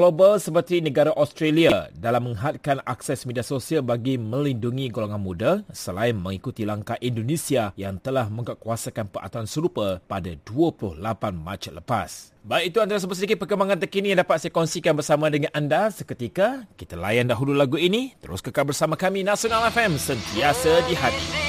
global seperti negara Australia dalam menghadkan akses media sosial bagi melindungi golongan muda selain mengikuti langkah Indonesia yang telah menguatkuasakan peraturan serupa pada 28 Mac lepas. Baik, itu antara sedikit perkembangan terkini yang dapat saya kongsikan bersama dengan anda seketika. Kita layan dahulu lagu ini. Terus kekal bersama kami, Nasional FM, sentiasa di hati.